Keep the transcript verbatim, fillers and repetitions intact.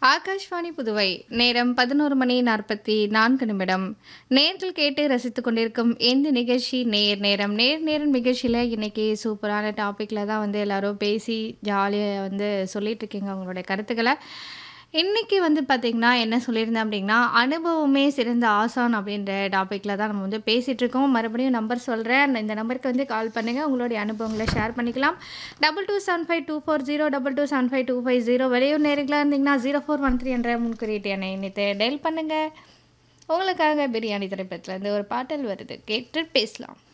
ஆகாஷ்வாணி புதுவை நேரம் பதினொரு மணி நாற்பத்தி நான்கு நிமிடம். நேர்கள் கேட்டு ரசித்துக் கொண்டிருக்கும் இந்த நிகழ்ச்சி நேர் நேரம். நேர் நேரம் நிகழ்ச்சியில இன்னைக்கு சூப்பரான டாபிக்ல தான் வந்து எல்லாரும் பேசி ஜாலியா வந்து சொல்லிட்டு இருக்கீங்க உங்களுடைய கருத்துக்கள. இன்னைக்கு வந்து பார்த்தீங்கன்னா, என்ன சொல்லியிருந்தேன் அப்படின்னா, "அனுபவமே சிறந்த ஆசான்" அப்படின்ற டாபிக்ல தான் நம்ம வந்து பேசிட்டு இருக்கோம். மறுபடியும் நம்பர் சொல்றேன். இந்த நம்பருக்கு வந்து கால் பண்ணுங்க. உங்களுடைய அனுபவங்கள ஷேர் பண்ணிக்கலாம். Double two seven five two four zero double two seven five two five zero வெளியூர் நேயர்களா இருந்தீங்கன்னா ஜீரோ ஃபோர் ஒன் த்ரீ என்ற முன்குறியீட்டு எண்ணை இணைத்து டயல் பண்ணுங்க. உங்களுக்காக பிரியாணி திரைப்படத்துலேருந்து ஒரு பாடல் வருது. கேட்டு பேசலாம்.